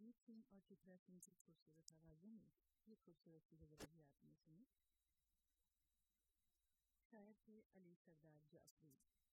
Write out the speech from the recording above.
अरिजीत सिंह और चित्रा सिंह की खूबसूरत आवाज़ों में ये खूबसूरत सी गज़ल भी आपने सुनी। शायर थे अली सरदार जाफरी।